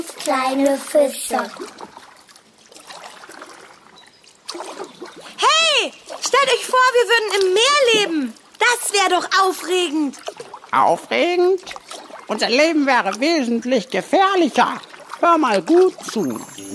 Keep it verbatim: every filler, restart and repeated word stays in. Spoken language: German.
kleine Fische. Hey, stellt euch vor, wir würden im Meer leben. Das wäre doch aufregend. Aufregend? Unser Leben wäre wesentlich gefährlicher. Hör mal gut zu.